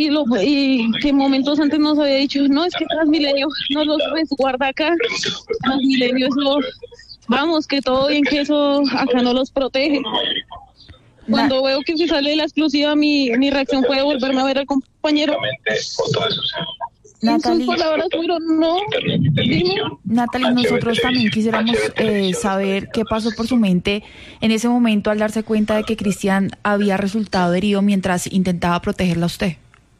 y que momentos antes nos había dicho, no, es que Transmilenio nos los resguarda acá, Transmilenio es vamos, que todo bien, que eso acá no los protege. Cuando veo que se sale de la exclusiva, mi reacción fue volverme a ver al compañero. Natalie, sus palabras fueron no. Natalie, nosotros también quisiéramos saber qué pasó por su mente en ese momento al darse cuenta de que Cristian había resultado herido mientras intentaba protegerla a usted.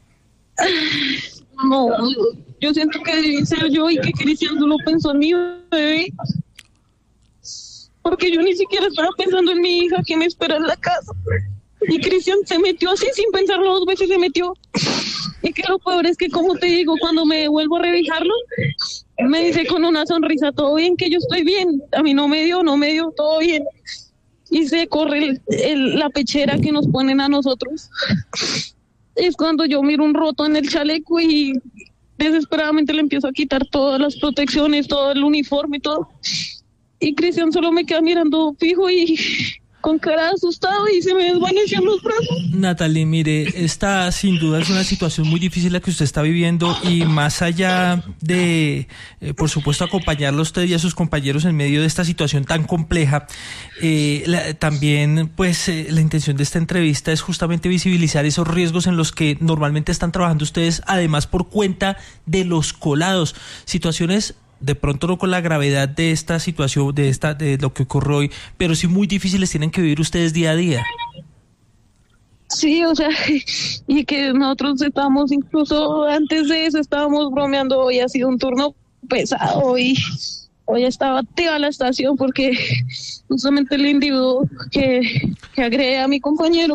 No, yo siento que debí ser yo y que Cristian solo pensó en mi bebé. Porque yo ni siquiera estaba pensando en mi hija que me espera en la casa. Y Cristian se metió así sin pensarlo 2 veces, se metió. Y que lo peor es que, como te digo, cuando me vuelvo a revisarlo, me dice con una sonrisa, todo bien, que yo estoy bien. A mí no me dio, todo bien. Y se corre la pechera que nos ponen a nosotros. Es cuando yo miro un roto en el chaleco y desesperadamente le empiezo a quitar todas las protecciones, todo el uniforme y todo. Y Cristian solo me queda mirando fijo y con cara asustado y se me desvanecían los brazos. Natalie, mire, esta sin duda es una situación muy difícil la que usted está viviendo y más allá de, por supuesto, acompañarlo a usted y a sus compañeros en medio de esta situación tan compleja, también, pues, la intención de esta entrevista es justamente visibilizar esos riesgos en los que normalmente están trabajando ustedes, además por cuenta de los colados, situaciones de pronto no con la gravedad de esta situación, de lo que ocurrió hoy, pero sí muy difíciles tienen que vivir ustedes día a día. Sí, o sea, y que nosotros estábamos, incluso antes de eso, estábamos bromeando, hoy ha sido un turno pesado y hoy estaba activa la estación porque justamente el individuo que agrede a mi compañero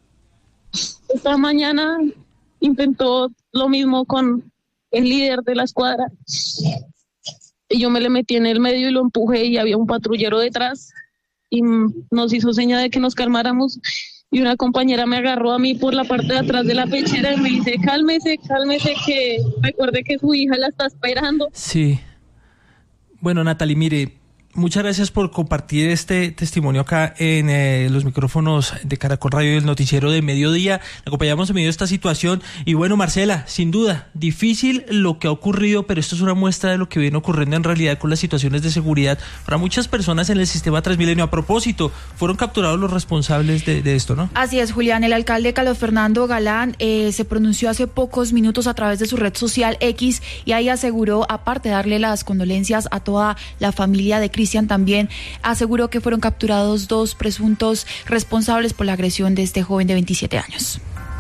esta mañana intentó lo mismo con el líder de la escuadra. Y yo me le metí en el medio y lo empujé y había un patrullero detrás y nos hizo seña de que nos calmáramos y una compañera me agarró a mí por la parte de atrás de la pechera y me dice, cálmese, que recuerde que su hija la está esperando. Sí. Bueno, Natalie, mire, muchas gracias por compartir este testimonio acá en los micrófonos de Caracol Radio y el noticiero de mediodía. Acompañamos en medio de esta situación y bueno, Marcela, sin duda, difícil lo que ha ocurrido, pero esto es una muestra de lo que viene ocurriendo en realidad con las situaciones de seguridad para muchas personas en el sistema Transmilenio. A propósito, fueron capturados los responsables de esto, ¿no? Así es, Julián. El alcalde Carlos Fernando Galán se pronunció hace pocos minutos a través de su red social X y ahí aseguró, aparte de darle las condolencias a toda la familia de Cristian, también aseguró que fueron capturados 2 presuntos responsables por la agresión de este joven de 27 años.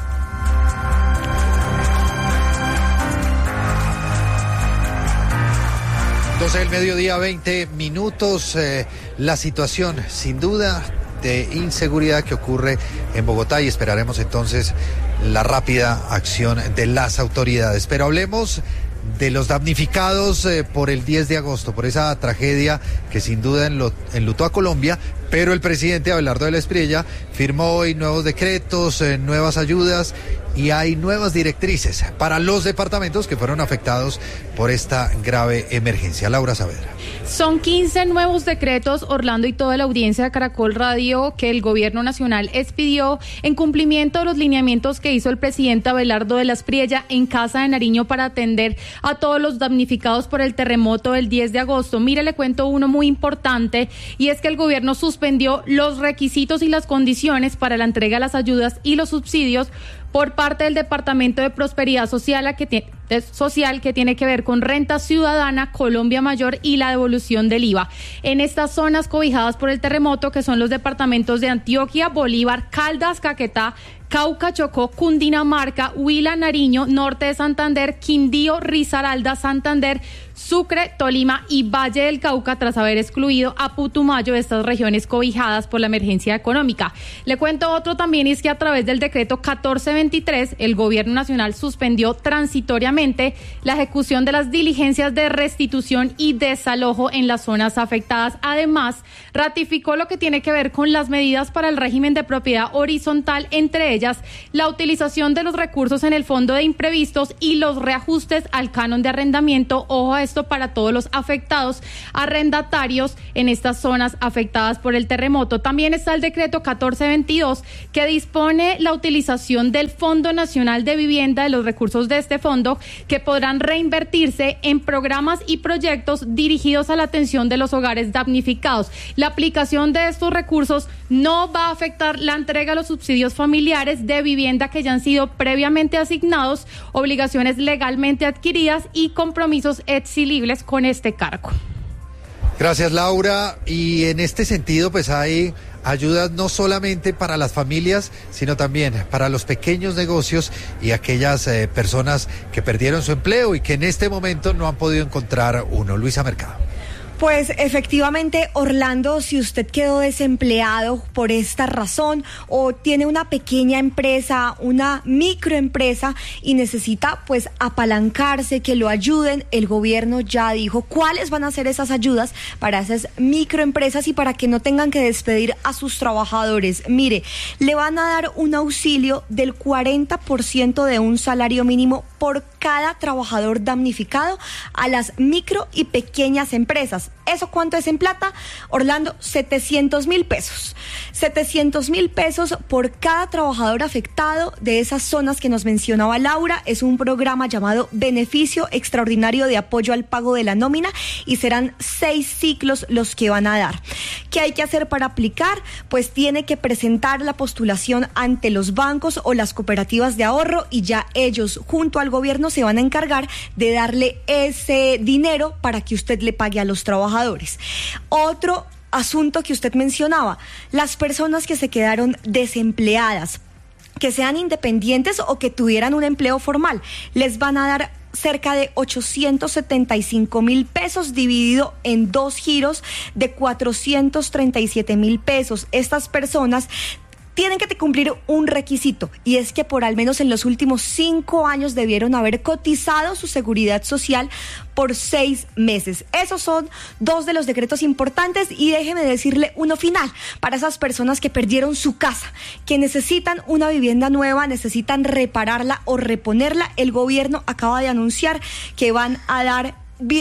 Entonces, el mediodía, 20 minutos. La situación, sin duda, de inseguridad que ocurre en Bogotá y esperaremos entonces la rápida acción de las autoridades. Pero hablemos de los damnificados por el 10 de agosto, por esa tragedia que sin duda enlutó a Colombia, pero el presidente Abelardo de la Espriella firmó hoy nuevos decretos, nuevas ayudas y hay nuevas directrices para los departamentos que fueron afectados por esta grave emergencia. Laura Saavedra. Son 15 nuevos decretos, Orlando, y toda la audiencia de Caracol Radio, que el gobierno nacional expidió en cumplimiento de los lineamientos que hizo el presidente Abelardo de la Espriella en Casa de Nariño para atender a todos los damnificados por el terremoto del 10 de agosto. Mire, le cuento uno muy importante, y es que el gobierno suspendió los requisitos y las condiciones para la entrega de las ayudas y los subsidios por parte del Departamento de Prosperidad Social que tiene que ver con renta ciudadana, Colombia Mayor y la devolución del IVA. En estas zonas cobijadas por el terremoto, que son los departamentos de Antioquia, Bolívar, Caldas, Caquetá, Cauca, Chocó, Cundinamarca, Huila, Nariño, Norte de Santander, Quindío, Risaralda, Santander, Sucre, Tolima y Valle del Cauca, tras haber excluido a Putumayo de estas regiones cobijadas por la emergencia económica. Le cuento otro también, y es que a través del decreto 1423, el gobierno nacional suspendió transitoriamente la ejecución de las diligencias de restitución y desalojo en las zonas afectadas. Además, ratificó lo que tiene que ver con las medidas para el régimen de propiedad horizontal, entre ellas ellas la utilización de los recursos en el fondo de imprevistos y los reajustes al canon de arrendamiento. Ojo a esto para todos los afectados arrendatarios en estas zonas afectadas por el terremoto. También está el decreto 1422 que dispone la utilización del Fondo Nacional de Vivienda, de los recursos de este fondo, que podrán reinvertirse en programas y proyectos dirigidos a la atención de los hogares damnificados. La aplicación de estos recursos no va a afectar la entrega de los subsidios familiares de vivienda que ya han sido previamente asignados, obligaciones legalmente adquiridas y compromisos exilibles con este cargo. Gracias, Laura. Y en este sentido, pues hay ayudas no solamente para las familias, sino también para los pequeños negocios y aquellas personas que perdieron su empleo y que en este momento no han podido encontrar uno. Luisa Mercado. Pues efectivamente, Orlando, si usted quedó desempleado por esta razón o tiene una pequeña empresa, una microempresa y necesita pues apalancarse, que lo ayuden, el gobierno ya dijo cuáles van a ser esas ayudas para esas microempresas y para que no tengan que despedir a sus trabajadores. Mire, le van a dar un auxilio del 40% de un salario mínimo por cada trabajador damnificado a las micro y pequeñas empresas. ¿Eso cuánto es en plata? Orlando, 700,000 pesos. 700,000 pesos por cada trabajador afectado de esas zonas que nos mencionaba Laura. Es un programa llamado Beneficio Extraordinario de Apoyo al Pago de la Nómina y serán 6 ciclos los que van a dar. ¿Qué hay que hacer para aplicar? Pues tiene que presentar la postulación ante los bancos o las cooperativas de ahorro y ya ellos junto al gobierno se van a encargar de darle ese dinero para que usted le pague a los trabajadores. Otro asunto que usted mencionaba, las personas que se quedaron desempleadas, que sean independientes o que tuvieran un empleo formal, les van a dar cerca de 875,000 pesos dividido en 2 giros de 437,000 pesos. Estas personas tienen que cumplir un requisito y es que por al menos en los últimos 5 años debieron haber cotizado su seguridad social por 6 meses. Esos son 2 de los decretos importantes y déjeme decirle uno final para esas personas que perdieron su casa, que necesitan una vivienda nueva, necesitan repararla o reponerla. El gobierno acaba de anunciar que van a dar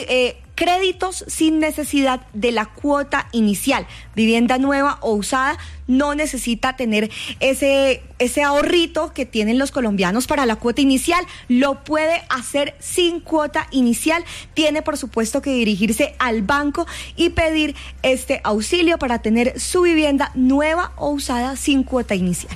créditos sin necesidad de la cuota inicial. Vivienda nueva o usada no necesita tener ese ahorrito que tienen los colombianos para la cuota inicial. Lo puede hacer sin cuota inicial. Tiene, por supuesto, que dirigirse al banco y pedir este auxilio para tener su vivienda nueva o usada sin cuota inicial.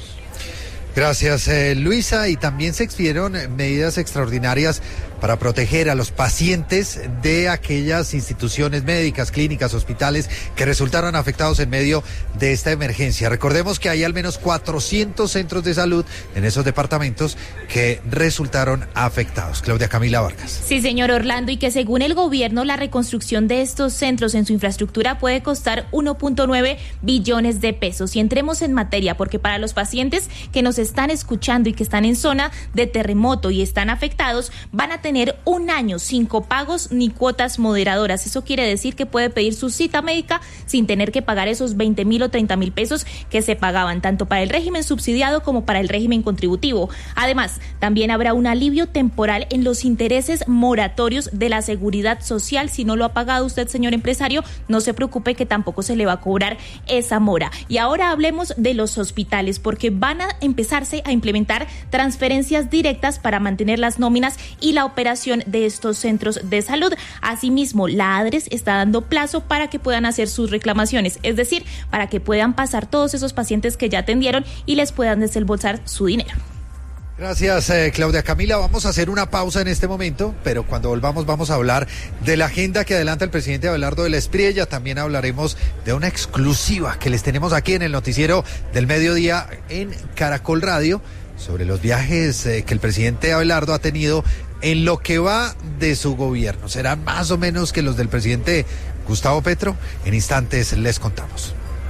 Gracias, Luisa. Y también se expidieron medidas extraordinarias para proteger a los pacientes de aquellas instituciones médicas, clínicas, hospitales que resultaron afectados en medio de esta emergencia. Recordemos que hay al menos 400 centros de salud en esos departamentos que resultaron afectados. Claudia Camila Vargas. Sí, señor Orlando, y que según el gobierno la reconstrucción de estos centros en su infraestructura puede costar 1.9 billones de pesos. Y entremos en materia, porque para los pacientes que nos están escuchando y que están en zona de terremoto y están afectados, van a tener 1 año sin copagos ni cuotas moderadoras. Eso quiere decir que puede pedir su cita médica sin tener que pagar esos 20,000 o 30,000 pesos que se pagaban tanto para el régimen subsidiado como para el régimen contributivo. Además, también habrá un alivio temporal en los intereses moratorios de la seguridad social. Si no lo ha pagado usted, señor empresario, no se preocupe que tampoco se le va a cobrar esa mora. Y ahora hablemos de los hospitales, porque van a empezarse a implementar transferencias directas para mantener las nóminas y la operación de estos centros de salud. Asimismo, la ADRES está dando plazo para que puedan hacer sus reclamaciones, es decir, para que puedan pasar todos esos pacientes que ya atendieron y les puedan desembolsar su dinero. Gracias, Claudia Camila. Vamos a hacer una pausa en este momento, pero cuando volvamos vamos a hablar de la agenda que adelanta el presidente Abelardo de la Espriella. También hablaremos de una exclusiva que les tenemos aquí en el noticiero del mediodía en Caracol Radio sobre los viajes que el presidente Abelardo ha tenido en lo que va de su gobierno. ¿Serán más o menos que los del presidente Gustavo Petro? En instantes les contamos.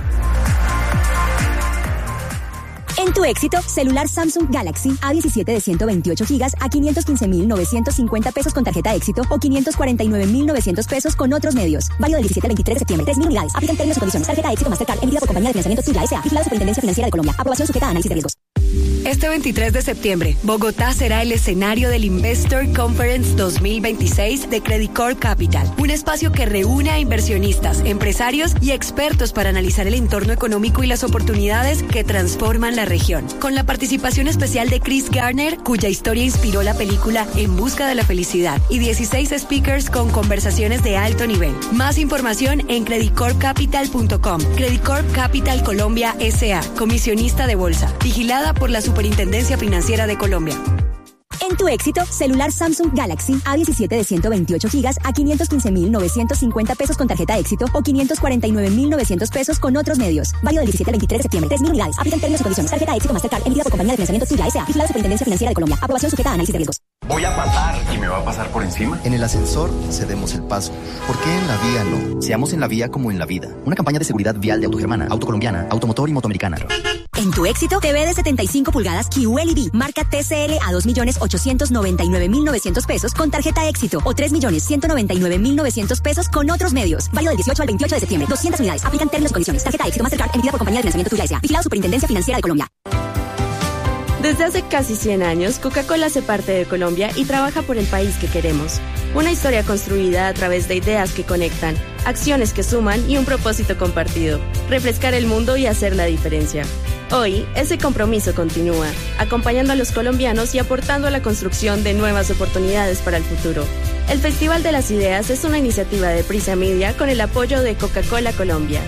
En tu éxito, celular Samsung Galaxy A17 de 128 gigas a 515,950 pesos con tarjeta éxito o 549,900 pesos con otros medios. Válido del 17 al 23 de septiembre. 3,000 unidades. Aplican términos y condiciones. Tarjeta éxito Mastercard emitida por Compañía de Financiamiento Tuya S.A. Vigilado Superintendencia Financiera de Colombia. Aprobación sujeta a análisis de riesgos. Este 23 de septiembre, Bogotá será el escenario del Investor Conference 2026 de Credit Corp Capital, un espacio que reúne a inversionistas, empresarios y expertos para analizar el entorno económico y las oportunidades que transforman la región. Con la participación especial de Chris Garner, cuya historia inspiró la película En busca de la felicidad, y 16 speakers con conversaciones de alto nivel. Más información en creditcorpcapital.com. Credit Corp Capital Colombia S.A., comisionista de bolsa, vigilada por la Superintendencia Financiera de Colombia. En tu éxito, celular Samsung Galaxy A17 de 128 gigas a 515,950 pesos con tarjeta éxito o 549,900 pesos con otros medios. Válido del 17 al 23 de septiembre. 3.000 unidades. Aplican términos y condiciones. Tarjeta éxito Mastercard emitida por compañía de financiamiento Tuya S.A. Vigilada Superintendencia Financiera de Colombia. Aprobación sujeta a análisis de riesgos. Voy a pasar y me va a pasar por encima. En el ascensor cedemos el paso. ¿Por qué en la vía no? Seamos en la vía como en la vida. Una campaña de seguridad vial de Autogermana, Autocolombiana, Automotor y Motoamericana. En tu éxito, TV de 75 pulgadas QLED, marca TCL a 2.899.900 pesos con tarjeta éxito o 3.199.900 pesos con otros medios. Válido del 18 al 28 de septiembre. 200 unidades. Aplican términos y condiciones. Tarjeta éxito Mastercard emitida por compañía de financiamiento Tuya S.A. Vigilada Superintendencia Financiera de Colombia. Desde hace casi 100 años, Coca-Cola hace parte de Colombia y trabaja por el país que queremos. Una historia construida a través de ideas que conectan, acciones que suman y un propósito compartido: refrescar el mundo y hacer la diferencia. Hoy, ese compromiso continúa, acompañando a los colombianos y aportando a la construcción de nuevas oportunidades para el futuro. El Festival de las Ideas es una iniciativa de Prisa Media con el apoyo de Coca-Cola Colombia.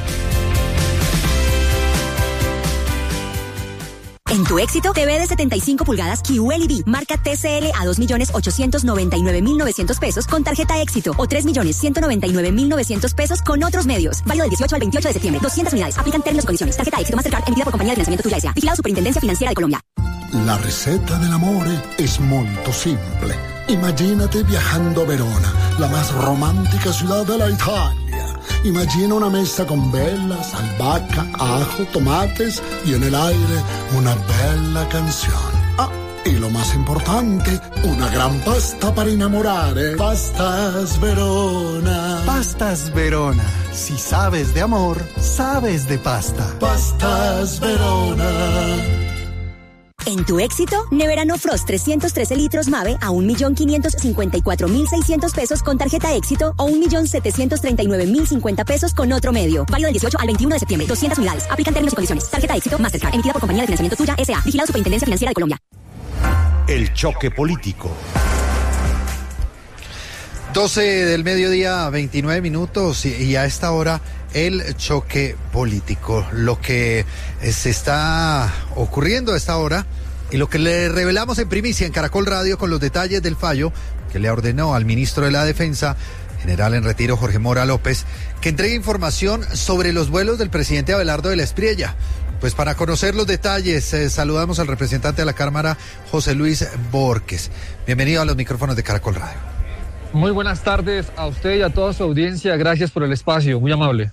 En tu éxito, TV de 75 pulgadas QLED, marca TCL a 2.899.900 pesos con tarjeta éxito o 3.199.900 pesos con otros medios. Válido del 18 al 28 de septiembre. 200 unidades. Aplican términos y condiciones. Tarjeta éxito Mastercard emitida por compañía de financiamiento Tuya S.A. Vigilada Superintendencia Financiera de Colombia. La receta dell'amore es molto simple. Imagínate viajando a Verona, la más romántica ciudad de la Italia. Imagina una mesa con velas, albahaca, ajo, tomates y en el aire una bella canción. Ah, y lo más importante, una gran pasta para innamorare. Pastas Verona. Pastas Verona. Si sabes de amor, sabes de pasta. Pastas Verona. En tu éxito, Neverano Frost 313 litros Mave a 1.554.600 pesos con tarjeta éxito o 1.739.050 pesos con otro medio. Válido del 18 al 21 de septiembre. 200 unidades. Aplican términos y condiciones. Tarjeta éxito Mastercard emitida por compañía de financiamiento Tuya S.A. Vigilada Superintendencia Financiera de Colombia. El choque político. 12 del mediodía, 29 minutos y a esta hora el choque político. Lo que se está ocurriendo a esta hora y lo que le revelamos en primicia en Caracol Radio con los detalles del fallo que le ordenó al ministro de la Defensa, general en retiro Jorge Mora López, que entregue información sobre los vuelos del presidente Abelardo de la Espriella. Pues para conocer los detalles, saludamos al representante de la Cámara, José Luis Borges. Bienvenido a los micrófonos de Caracol Radio. Muy buenas tardes a usted y a toda su audiencia. Gracias por el espacio, muy amable.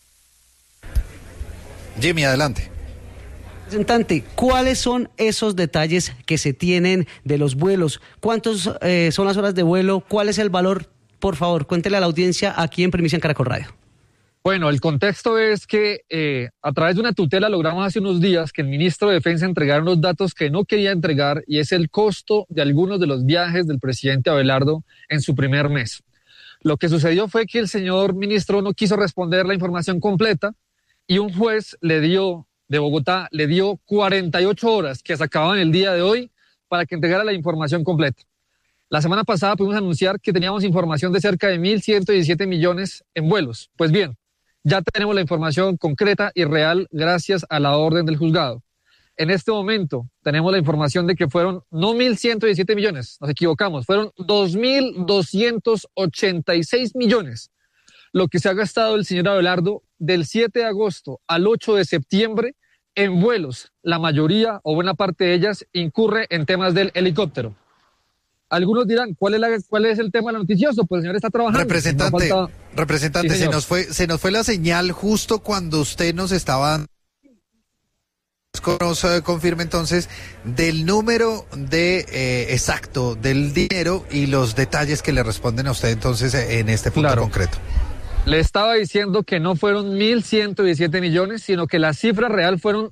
Jimmy, adelante. Representante, ¿cuáles son esos detalles que se tienen de los vuelos? ¿Cuántos son las horas de vuelo? ¿Cuál es el valor? Por favor, cuéntele a la audiencia aquí en Primicia en Caracol Radio. Bueno, el contexto es que a través de una tutela logramos hace unos días que el ministro de Defensa entregara unos datos que no quería entregar, y es el costo de algunos de los viajes del presidente Abelardo en su primer mes. Lo que sucedió fue que el señor ministro no quiso responder la información completa y un juez de Bogotá le dio 48 horas que se acababan el día de hoy para que entregara la información completa. La semana pasada pudimos anunciar que teníamos información de cerca de 1.117 millones en vuelos. Pues bien, ya tenemos la información concreta y real gracias a la orden del juzgado. En este momento tenemos la información de que fueron no 1.117 millones, nos equivocamos, fueron 2.286 millones lo que se ha gastado el señor Abelardo del 7 de agosto al 8 de septiembre en vuelos. La mayoría o buena parte de ellas incurre en temas del helicóptero. Algunos dirán, ¿cuál es el tema noticioso? Pues el señor está trabajando. Representante, sí, se nos fue la señal justo cuando usted nos estaba... Nos confirma entonces del número de exacto del dinero y los detalles que le responden a usted entonces en este punto concreto. Le estaba diciendo que no fueron 1.117 millones, sino que la cifra real fueron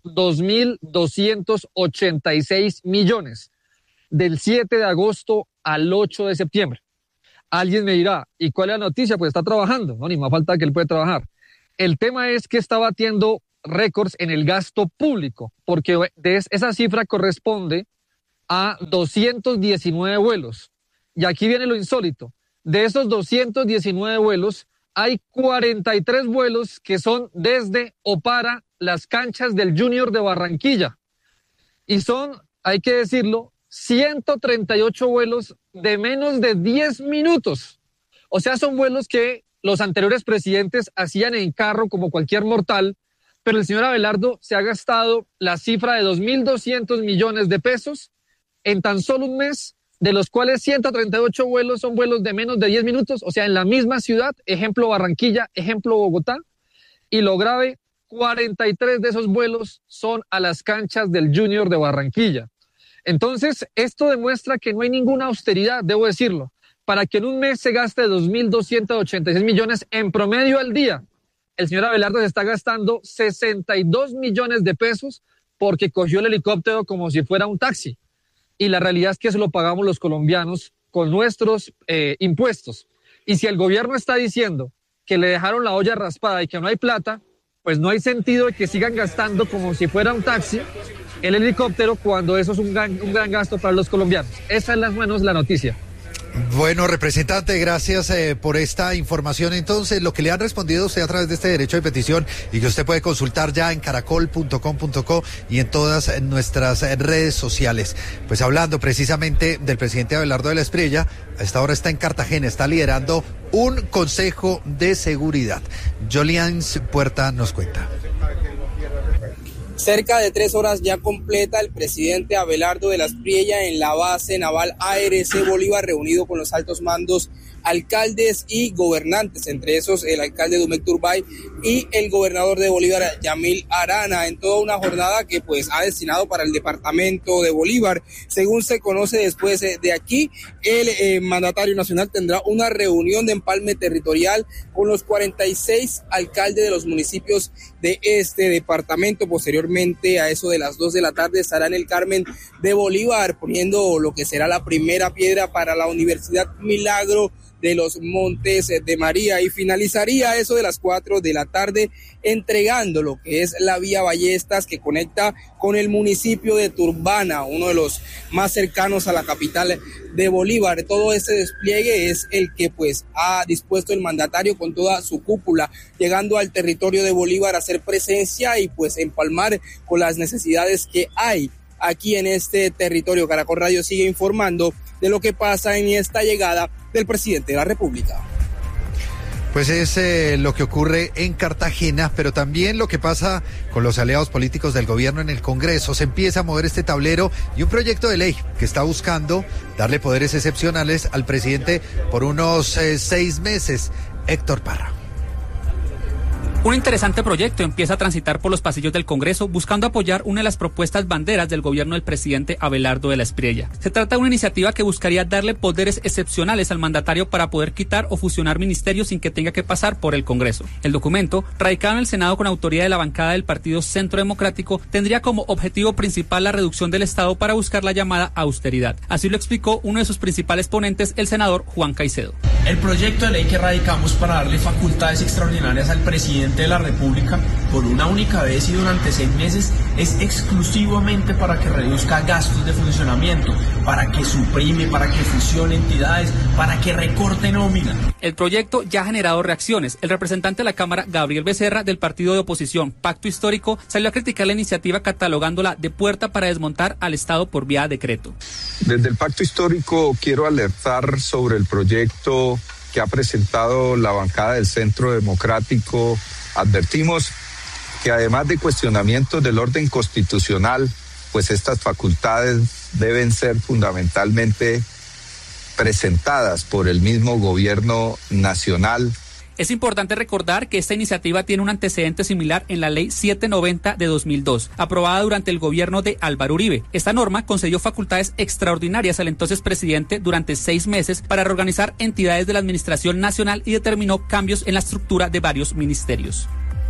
2.286 millones, del 7 de agosto al 8 de septiembre. Alguien me dirá, ¿y cuál es la noticia? Pues está trabajando, no, ni más falta que él puede trabajar. El tema es que está batiendo récords en el gasto público, porque esa cifra corresponde a 219 vuelos. Y aquí viene lo insólito. De esos 219 vuelos, hay 43 vuelos que son desde o para las canchas del Junior de Barranquilla. Y son, hay que decirlo, 138 vuelos de menos de 10 minutos. O sea, son vuelos que los anteriores presidentes hacían en carro como cualquier mortal, pero el señor Abelardo se ha gastado la cifra de 2.200 millones de pesos en tan solo un mes, de los cuales 138 vuelos son vuelos de menos de 10 minutos, o sea, en la misma ciudad, ejemplo Barranquilla, ejemplo Bogotá, y lo grave, 43 de esos vuelos son a las canchas del Junior de Barranquilla. Entonces, esto demuestra que no hay ninguna austeridad, debo decirlo, para que en un mes se gaste 2.286 millones en promedio al día. El señor Abelardo se está gastando 62 millones de pesos porque cogió el helicóptero como si fuera un taxi. Y la realidad es que eso lo pagamos los colombianos con nuestros impuestos. Y si el gobierno está diciendo que le dejaron la olla raspada y que no hay plata, pues no hay sentido de que sigan gastando como si fuera un taxi el helicóptero cuando eso es un gran gasto para los colombianos. Esa es la noticia. Bueno, representante, gracias por esta información. Entonces, lo que le han respondido usted a través de este derecho de petición y que usted puede consultar ya en caracol.com.co y en todas nuestras redes sociales. Pues hablando precisamente del presidente Abelardo de la Espriella, a esta hora está en Cartagena, está liderando un consejo de seguridad. Jolians Puerta nos cuenta. Cerca de 3 horas ya completa el presidente Abelardo de la Espriella en la base naval ARC Bolívar, reunido con los altos mandos, alcaldes y gobernantes, entre esos el alcalde Dumek Turbay y el gobernador de Bolívar, Yamil Arana, en toda una jornada que pues ha destinado para el departamento de Bolívar. Según se conoce, después de aquí, el mandatario nacional tendrá una reunión de empalme territorial con los 46 alcaldes de los municipios de este departamento. Posteriormente, a eso de las 2 de la tarde, estará en el Carmen de Bolívar poniendo lo que será la primera piedra para la Universidad Milagro de los Montes de María, y finalizaría eso de las 4 de la tarde entregando lo que es la vía Ballestas que conecta con el municipio de Turbana, uno de los más cercanos a la capital de Bolívar. Todo este despliegue es el que pues ha dispuesto el mandatario con toda su cúpula, llegando al territorio de Bolívar a hacer presencia y pues empalmar con las necesidades que hay aquí en este territorio. Caracol Radio sigue informando de lo que pasa en esta llegada del presidente de la República. Pues es lo que ocurre en Cartagena, pero también lo que pasa con los aliados políticos del gobierno en el Congreso. Se empieza a mover este tablero y un proyecto de ley que está buscando darle poderes excepcionales al presidente por unos 6 meses. Héctor Parra. Un interesante proyecto empieza a transitar por los pasillos del Congreso buscando apoyar una de las propuestas banderas del gobierno del presidente Abelardo de la Espriella. Se trata de una iniciativa que buscaría darle poderes excepcionales al mandatario para poder quitar o fusionar ministerios sin que tenga que pasar por el Congreso. El documento, radicado en el Senado con autoría de la bancada del Partido Centro Democrático, tendría como objetivo principal la reducción del Estado para buscar la llamada austeridad. Así lo explicó uno de sus principales ponentes, el senador Juan Caicedo. El proyecto de ley que radicamos para darle facultades extraordinarias al presidente de la República por una única vez y durante 6 meses es exclusivamente para que reduzca gastos de funcionamiento, para que suprime, para que fusione entidades, para que recorte nómina. El proyecto ya ha generado reacciones. El representante de la Cámara, Gabriel Becerra, del partido de oposición Pacto Histórico, salió a criticar la iniciativa catalogándola de puerta para desmontar al Estado por vía de decreto. Desde el Pacto Histórico quiero alertar sobre el proyecto que ha presentado la bancada del Centro Democrático. Advertimos que además de cuestionamientos del orden constitucional, pues estas facultades deben ser fundamentalmente presentadas por el mismo gobierno nacional. Es importante recordar que esta iniciativa tiene un antecedente similar en la Ley 790 de 2002, aprobada durante el gobierno de Álvaro Uribe. Esta norma concedió facultades extraordinarias al entonces presidente durante 6 meses para reorganizar entidades de la Administración Nacional y determinó cambios en la estructura de varios ministerios.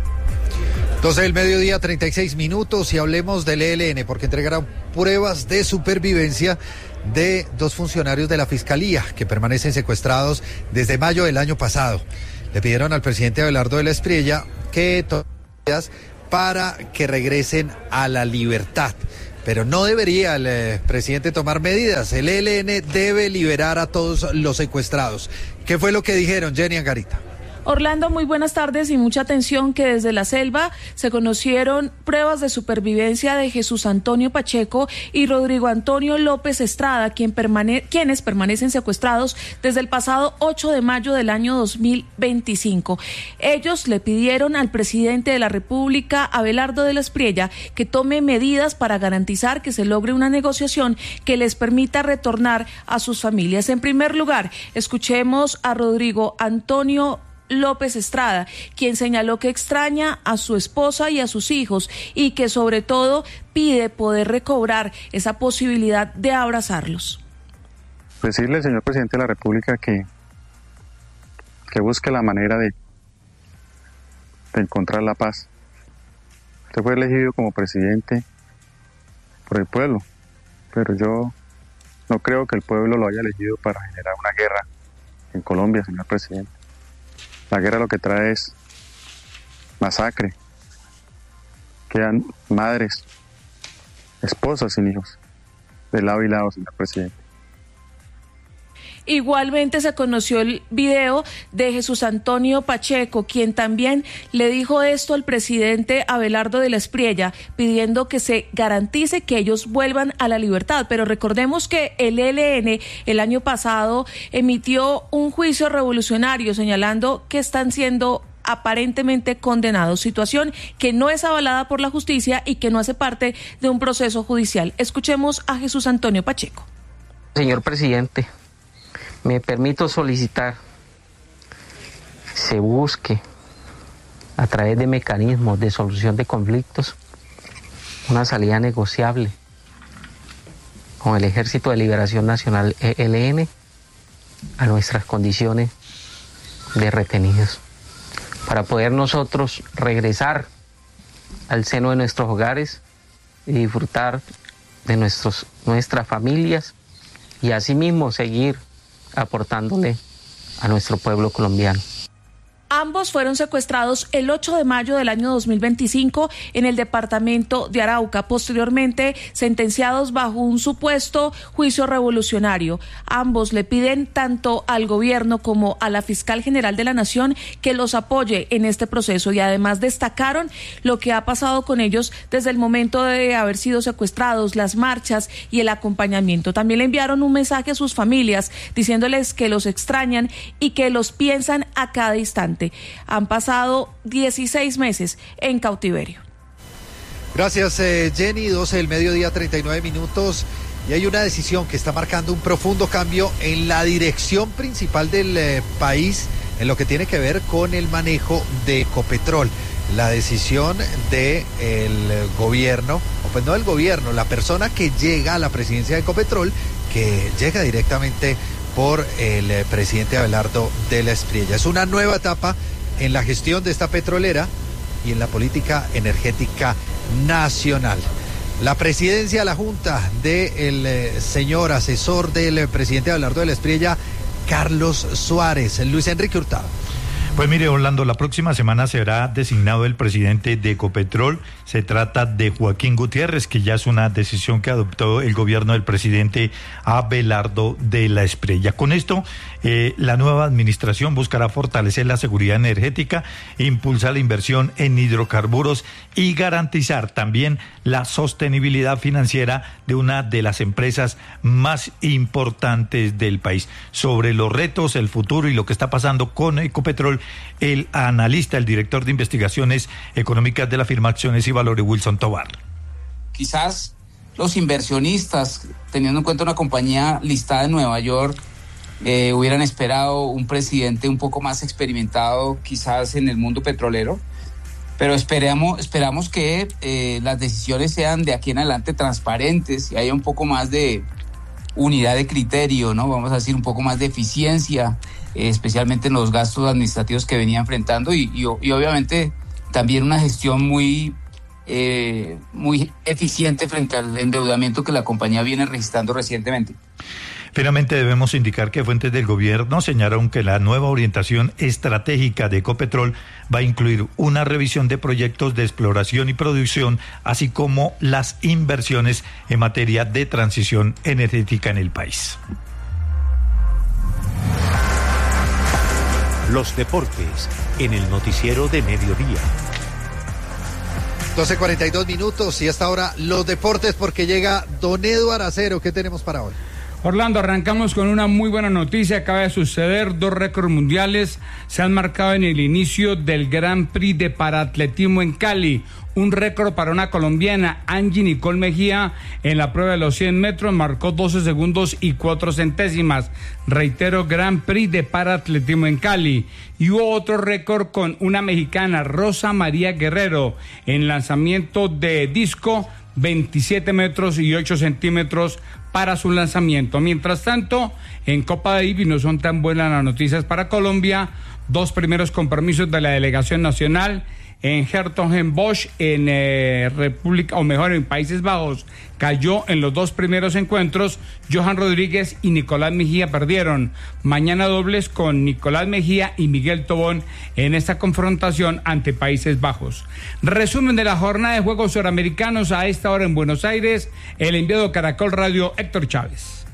12 del mediodía, 36 minutos, y hablemos del ELN, porque entregarán pruebas de supervivencia de 2 funcionarios de la Fiscalía que permanecen secuestrados desde mayo del año pasado. Le pidieron al presidente Abelardo de la Espriella que tome medidas para que regresen a la libertad. Pero no debería el presidente tomar medidas. El ELN debe liberar a todos los secuestrados. ¿Qué fue lo que dijeron, Jenny Angarita? Orlando, muy buenas tardes y mucha atención que desde la selva se conocieron pruebas de supervivencia de Jesús Antonio Pacheco y Rodrigo Antonio López Estrada, quienes permanecen secuestrados desde el pasado 8 de mayo del año 2025. Ellos le pidieron al presidente de la República, Abelardo de la Espriella, que tome medidas para garantizar que se logre una negociación que les permita retornar a sus familias. En primer lugar, escuchemos a Rodrigo Antonio López Estrada, quien señaló que extraña a su esposa y a sus hijos y que sobre todo pide poder recobrar esa posibilidad de abrazarlos. Decirle, señor presidente de la República, que busque la manera de encontrar la paz. Usted fue elegido como presidente por el pueblo, pero yo no creo que el pueblo lo haya elegido para generar una guerra en Colombia, señor presidente. La guerra lo que trae es masacre. Quedan madres, esposas sin hijos, de lado y lado, señor presidente. Igualmente se conoció el video de Jesús Antonio Pacheco, quien también le dijo esto al presidente Abelardo de la Espriella, pidiendo que se garantice que ellos vuelvan a la libertad. Pero recordemos que el ELN el año pasado emitió un juicio revolucionario señalando que están siendo aparentemente condenados, situación que no es avalada por la justicia y que no hace parte de un proceso judicial. Escuchemos a Jesús Antonio Pacheco. Señor presidente, me permito solicitar se busque a través de mecanismos de solución de conflictos una salida negociable con el Ejército de Liberación Nacional ELN a nuestras condiciones de retenidos, para poder nosotros regresar al seno de nuestros hogares y disfrutar de nuestras familias y asimismo seguir aportándole a nuestro pueblo colombiano. Ambos fueron secuestrados el 8 de mayo del año 2025 en el departamento de Arauca, posteriormente sentenciados bajo un supuesto juicio revolucionario. Ambos le piden tanto al gobierno como a la fiscal general de la Nación que los apoye en este proceso y además destacaron lo que ha pasado con ellos desde el momento de haber sido secuestrados, las marchas y el acompañamiento. También le enviaron un mensaje a sus familias diciéndoles que los extrañan y que los piensan a cada instante. Han pasado 16 meses en cautiverio. Gracias, Jenny. 12 del mediodía, 39 minutos. Y hay una decisión que está marcando un profundo cambio en la dirección principal del país en lo que tiene que ver con el manejo de Ecopetrol. La decisión del gobierno, o pues no del gobierno, la persona que llega a la presidencia de Ecopetrol, que llega directamente por el presidente Abelardo de la Espriella. Es una nueva etapa en la gestión de esta petrolera y en la política energética nacional. La presidencia, la junta del señor asesor del presidente Abelardo de la Espriella, Carlos Suárez. Luis Enrique Hurtado. Pues mire, Orlando, la próxima semana será designado el presidente de Ecopetrol. Se trata de Joaquín Gutiérrez, que ya es una decisión que adoptó el gobierno del presidente Abelardo de la Espriella. Con esto, la nueva administración buscará fortalecer la seguridad energética, impulsar la inversión en hidrocarburos y garantizar también la sostenibilidad financiera de una de las empresas más importantes del país. Sobre los retos, el futuro y lo que está pasando con Ecopetrol, el analista, el director de investigaciones económicas de la firma Acciones y Valores, Wilson Tovar. Quizás los inversionistas, teniendo en cuenta una compañía listada en Nueva York, hubieran esperado un presidente un poco más experimentado quizás en el mundo petrolero, pero esperamos que las decisiones sean de aquí en adelante transparentes y haya un poco más de unidad de criterio, ¿no? Vamos a decir un poco más de eficiencia, especialmente en los gastos administrativos que venía enfrentando y obviamente también una gestión muy eficiente frente al endeudamiento que la compañía viene registrando recientemente. Finalmente debemos indicar que fuentes del gobierno señalaron que la nueva orientación estratégica de Ecopetrol va a incluir una revisión de proyectos de exploración y producción, así como las inversiones en materia de transición energética en el país. Los deportes en el noticiero de mediodía. 12:42 minutos y hasta ahora los deportes porque llega Don Eduardo Acero. ¿Qué tenemos para hoy? Orlando, arrancamos con una muy buena noticia. Acaba de suceder, 2 récords mundiales se han marcado en el inicio del Grand Prix de Paraatletismo en Cali. Un récord para una colombiana, Angie Nicole Mejía, en la prueba de los 100 metros, marcó 12 segundos y 4 centésimas. Reitero, Grand Prix de Paraatletismo en Cali. Y hubo otro récord con una mexicana, Rosa María Guerrero, en lanzamiento de disco, 27 metros y 8 centímetros para su lanzamiento. Mientras tanto, en Copa Davis no son tan buenas las noticias para Colombia. 2 primeros compromisos de la delegación nacional en Hertogenbosch, en República, o mejor, en Países Bajos, cayó en los 2 primeros encuentros. Johan Rodríguez y Nicolás Mejía perdieron. Mañana dobles con Nicolás Mejía y Miguel Tobón en esta confrontación ante Países Bajos. Resumen de la jornada de Juegos Suramericanos a esta hora en Buenos Aires, el enviado de Caracol Radio, Héctor Chávez.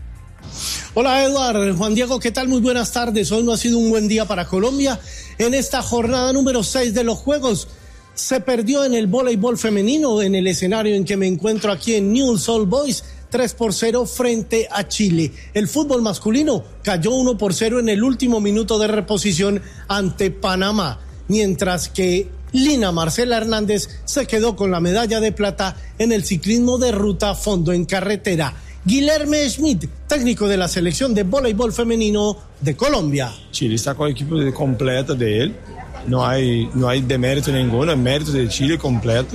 Hola Eduardo, Juan Diego, ¿qué tal? Muy buenas tardes. Hoy no ha sido un buen día para Colombia. En esta jornada número 6 de los Juegos se perdió en el voleibol femenino, en el escenario en que me encuentro aquí en Newell's Old Boys, 3-0 frente a Chile. El fútbol masculino cayó 1-0 en el último minuto de reposición ante Panamá, mientras que Lina Marcela Hernández se quedó con la medalla de plata en el ciclismo de ruta fondo en carretera. Guilherme Schmidt, técnico de la selección de voleibol femenino de Colombia. Chile está con el equipo completa de él, no hay demérito ninguno, es mérito de Chile completo,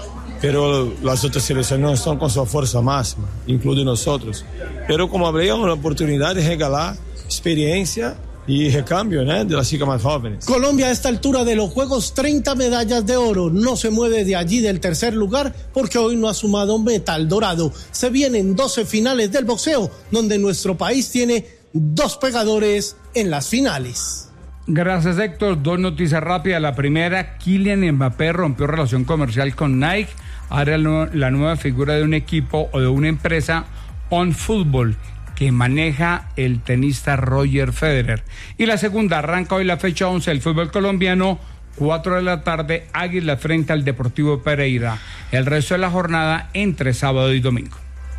pero las otras selecciones no están con su fuerza máxima, incluido nosotros. Pero como hablé, es una oportunidad de regalar experiencia y recambio, ¿no?, de las chicas más jóvenes. Colombia a esta altura de los Juegos, 30 medallas de oro, no se mueve de allí del tercer lugar porque hoy no ha sumado metal dorado. Se vienen 12 finales del boxeo, donde nuestro país tiene 2 pegadores en las finales. Gracias, Héctor. 2 noticias rápidas. La primera, Kylian Mbappé rompió relación comercial con Nike. Ahora la nueva figura de un equipo o de una empresa, OneFootball, que maneja el tenista Roger Federer. Y la segunda, arranca hoy la fecha 11 del fútbol colombiano, 4 de la tarde, Águila frente al Deportivo Pereira. El resto de la jornada entre sábado y domingo.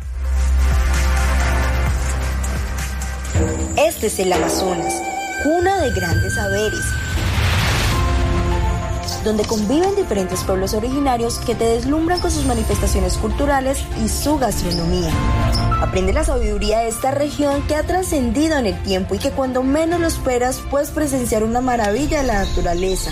Este es el Amazonas, cuna de grandes saberes, donde conviven diferentes pueblos originarios que te deslumbran con sus manifestaciones culturales y su gastronomía. Aprende la sabiduría de esta región que ha trascendido en el tiempo y que cuando menos lo esperas puedes presenciar una maravilla de la naturaleza.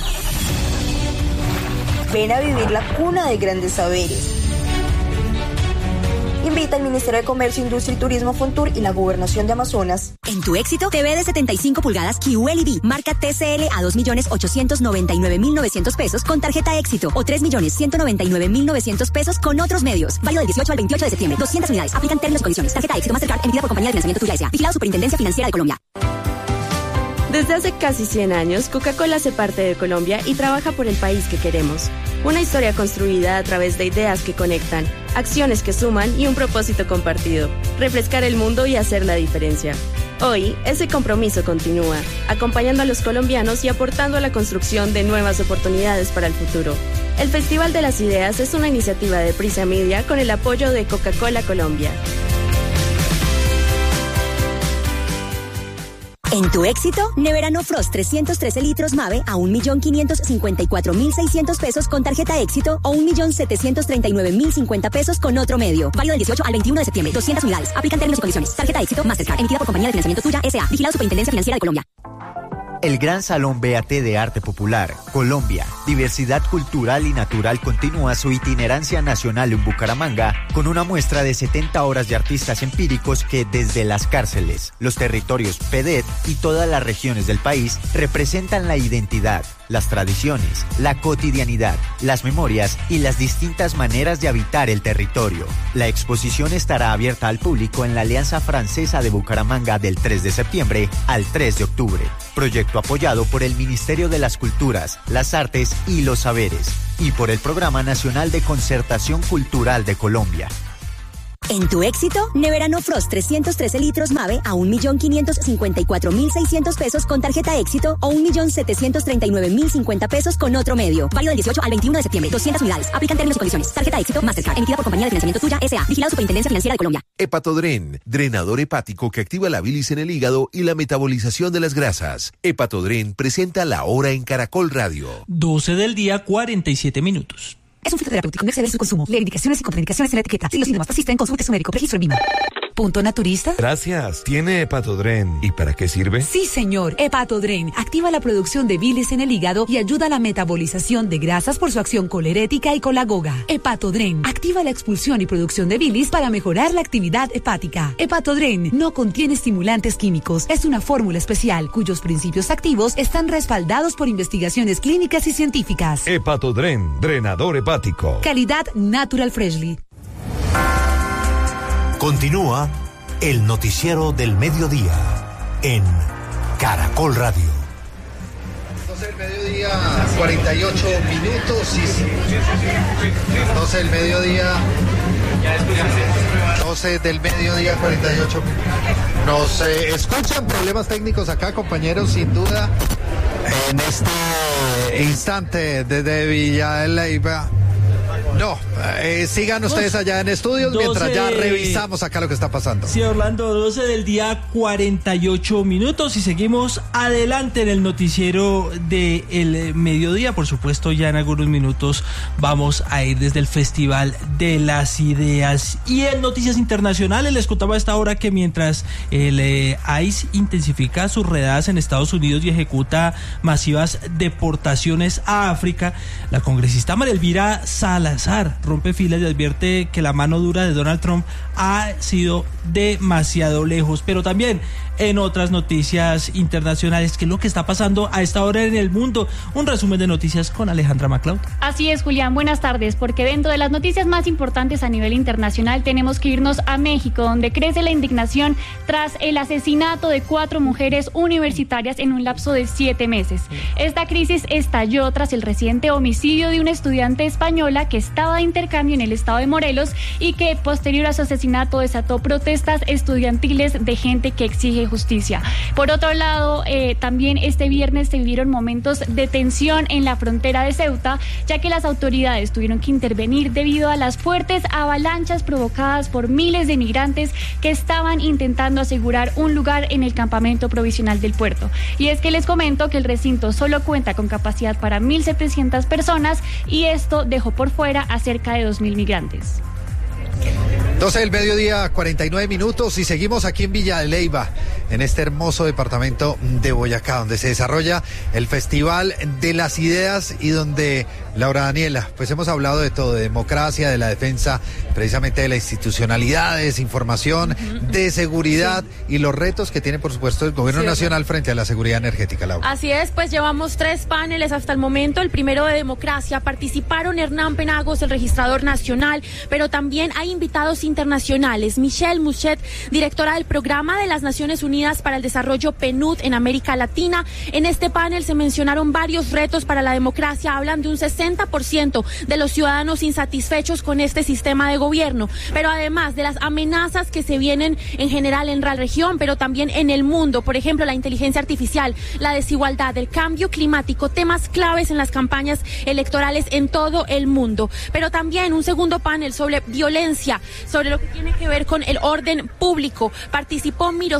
Ven a vivir la cuna de grandes saberes. Invita al Ministerio de Comercio, Industria y Turismo, Fontur y la Gobernación de Amazonas. En tu éxito, TV de 75 pulgadas QLED, marca TCL a 2.899.900 pesos con tarjeta éxito o 3.199.900 pesos con otros medios. Válido del 18 al 28 de septiembre. 200 unidades. Aplican términos y condiciones. Tarjeta éxito Mastercard emitida por Compañía de Financiamiento Tuya S.A. Vigilado Superintendencia Financiera de Colombia. Desde hace casi 100 años, Coca-Cola hace parte de Colombia y trabaja por el país que queremos. Una historia construida a través de ideas que conectan, acciones que suman y un propósito compartido: refrescar el mundo y hacer la diferencia. Hoy, ese compromiso continúa, acompañando a los colombianos y aportando a la construcción de nuevas oportunidades para el futuro. El Festival de las Ideas es una iniciativa de Prisa Media con el apoyo de Coca-Cola Colombia. En tu éxito, Neverano Frost 313 litros Mave a 1.554.600 pesos con tarjeta éxito o 1.739.050 pesos con otro medio. Válido del 18 al 21 de septiembre. 200 unidades. Aplican términos y condiciones. Tarjeta éxito Mastercard. Emitida por Compañía de Financiamiento Tuya S.A. Vigilado Superintendencia Financiera de Colombia. El Gran Salón BAT de Arte Popular, Colombia, Diversidad Cultural y Natural continúa su itinerancia nacional en Bucaramanga con una muestra de 70 horas de artistas empíricos que desde las cárceles, los territorios PEDET y todas las regiones del país representan la identidad, las tradiciones, la cotidianidad, las memorias y las distintas maneras de habitar el territorio. La exposición estará abierta al público en la Alianza Francesa de Bucaramanga del 3 de septiembre al 3 de octubre. Proyecto apoyado por el Ministerio de las Culturas, las Artes y los Saberes y por el Programa Nacional de Concertación Cultural de Colombia. En tu éxito, Neverano Frost 313 litros Mave a 1.554.600 pesos con tarjeta éxito o 1.739.050 pesos con otro medio. Válido del 18 al 21 de septiembre. 200 unidades. Aplican términos y condiciones. Tarjeta éxito Mastercard. Emitida por Compañía de Financiamiento Tuya S.A. Vigilado Superintendencia Financiera de Colombia. Hepatodren, drenador hepático que activa la bilis en el hígado y la metabolización de las grasas. Hepatodren presenta La Hora en Caracol Radio. 12 del día, 47 minutos. Es un fitoterapéutico, no exceder su consumo. Lee indicaciones y contraindicaciones en la etiqueta. Si los síntomas persisten, consulte a su médico. Registro en Vima. ¿Punto naturista? Gracias. ¿Tiene Hepatodren? ¿Y para qué sirve? Sí, señor. Hepatodren activa la producción de bilis en el hígado y ayuda a la metabolización de grasas por su acción colerética y colagoga. Hepatodren activa la expulsión y producción de bilis para mejorar la actividad hepática. Hepatodren no contiene estimulantes químicos. Es una fórmula especial cuyos principios activos están respaldados por investigaciones clínicas y científicas. Hepatodren, drenador hepático. Calidad Natural Freshly. Continúa el noticiero del mediodía en Caracol Radio. 12 del mediodía, 48 minutos. 12 del mediodía. 12 del mediodía, 48 minutos. Nos escuchan problemas técnicos acá, compañeros, sin duda. En este instante desde Villa de Leyva. No, sigan ustedes allá en estudios 12, mientras ya revisamos acá lo que está pasando. Sí, Orlando, 12 del día, 48 minutos y seguimos adelante en el noticiero del mediodía. Por supuesto, ya en algunos minutos vamos a ir desde el Festival de las Ideas. Y en noticias internacionales les contaba a esta hora que mientras el ICE intensifica sus redadas en Estados Unidos y ejecuta masivas deportaciones a África, la congresista María Elvira Salazar rompe filas y advierte que la mano dura de Donald Trump ha sido demasiado lejos. Pero también en otras noticias internacionales, ¿qué es lo que está pasando a esta hora en el mundo? Un resumen de noticias con Alejandra MacLeod. Así es, Julián, buenas tardes, porque dentro de las noticias más importantes a nivel internacional tenemos que irnos a México, donde crece la indignación tras el asesinato de 4 mujeres universitarias en un lapso de 7 meses. Esta crisis estalló tras el reciente homicidio de una estudiante española que estaba de intercambio en el estado de Morelos y que posterior a su asesinato desató protestas estudiantiles de gente que exige justicia. Por otro lado, también este viernes se vivieron momentos de tensión en la frontera de Ceuta, ya que las autoridades tuvieron que intervenir debido a las fuertes avalanchas provocadas por miles de migrantes que estaban intentando asegurar un lugar en el campamento provisional del puerto. Y es que les comento que el recinto solo cuenta con capacidad para 1.700 personas y esto dejó por fuera a cerca de 2.000 migrantes. 12 del mediodía, 49 minutos y seguimos aquí en Villa de Leyva, en este hermoso departamento de Boyacá, donde se desarrolla el Festival de las Ideas y donde, Laura Daniela, pues hemos hablado de todo, de democracia, de la defensa precisamente de la institucionalidad, de desinformación, de seguridad y los retos que tiene, por supuesto, el gobierno nacional frente a la seguridad energética, Laura. Así es, pues llevamos 3 paneles hasta el momento. El primero de democracia, participaron Hernán Penagos, el registrador nacional, pero también hay invitados internacionales. Michelle Mouchet, directora del Programa de las Naciones Unidas para el Desarrollo PNUD en América Latina. En este panel se mencionaron varios retos para la democracia. Hablan de un 60% de los ciudadanos insatisfechos con este sistema de gobierno, pero además de las amenazas que se vienen en general en la región, pero también en el mundo. Por ejemplo, la inteligencia artificial, la desigualdad, el cambio climático, temas claves en las campañas electorales en todo el mundo. Pero también un segundo panel sobre violencia, sobre lo que tiene que ver con el orden público. Participó Miroslav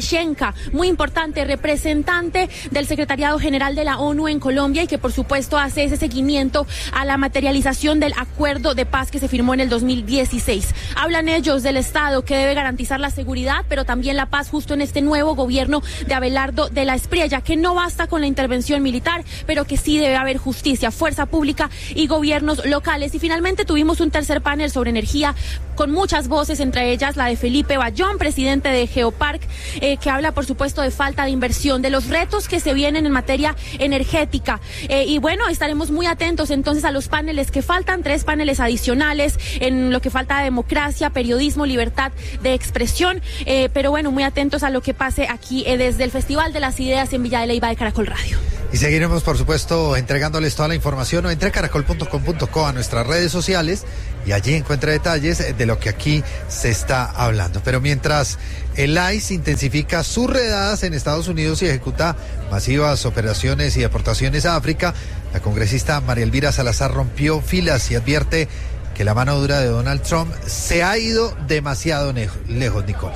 Shenka, muy importante, representante del Secretariado General de la ONU en Colombia y que por supuesto hace ese seguimiento a la materialización del acuerdo de paz que se firmó en el 2016. Hablan ellos del Estado que debe garantizar la seguridad, pero también la paz justo en este nuevo gobierno de Abelardo de la Espriella, que no basta con la intervención militar, pero que sí debe haber justicia, fuerza pública y gobiernos locales. Y finalmente tuvimos un tercer panel sobre energía con muchas voces, entre ellas la de Felipe Bayón, presidente de Geopark, que habla por supuesto de falta de inversión, de los retos que se vienen en materia energética. Y bueno, estaremos muy atentos entonces a los paneles que faltan, 3 paneles adicionales en lo que falta de democracia, periodismo, libertad de expresión, pero bueno, muy atentos a lo que pase aquí desde el Festival de las Ideas en Villa de Leyva de Caracol Radio. Y seguiremos, por supuesto, entregándoles toda la información. O entre a caracol.com.co a nuestras redes sociales y allí encuentra detalles de lo que aquí se está hablando. Pero mientras el ICE intensifica sus redadas en Estados Unidos y ejecuta masivas operaciones y deportaciones a África, la congresista María Elvira Salazar rompió filas y advierte que la mano dura de Donald Trump se ha ido demasiado lejos, Nicole.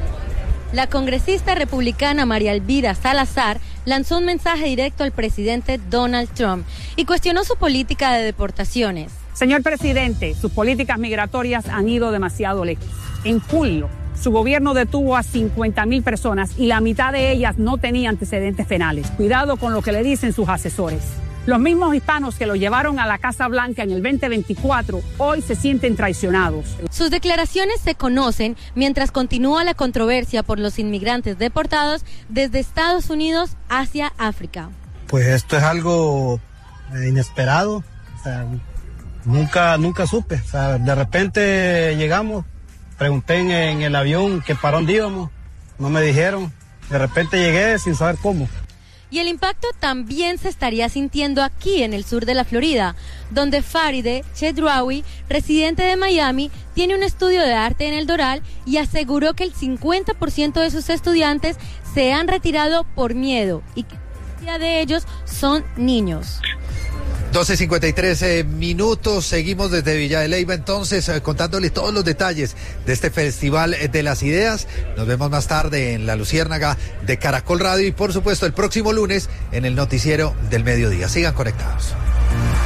La congresista republicana María Elvira Salazar lanzó un mensaje directo al presidente Donald Trump y cuestionó su política de deportaciones. Señor presidente, sus políticas migratorias han ido demasiado lejos. En julio, su gobierno detuvo a 50,000 personas y la mitad de ellas no tenía antecedentes penales. Cuidado con lo que le dicen sus asesores. Los mismos hispanos que lo llevaron a la Casa Blanca en el 2024 hoy se sienten traicionados. Sus declaraciones se conocen mientras continúa la controversia por los inmigrantes deportados desde Estados Unidos hacia África. Pues esto es algo inesperado, o sea, nunca supe, o sea, de repente llegamos, pregunté en el avión que para dónde íbamos, no me dijeron, de repente llegué sin saber cómo. Y el impacto también se estaría sintiendo aquí en el sur de la Florida, donde Farideh Chedraoui, residente de Miami, tiene un estudio de arte en el Doral y aseguró que el 50% de sus estudiantes se han retirado por miedo y que la mayoría de ellos son niños. 12:53 minutos, seguimos desde Villa de Leyva entonces contándoles todos los detalles de este Festival de las Ideas. Nos vemos más tarde en La Luciérnaga de Caracol Radio y por supuesto el próximo lunes en el noticiero del mediodía. Sigan conectados.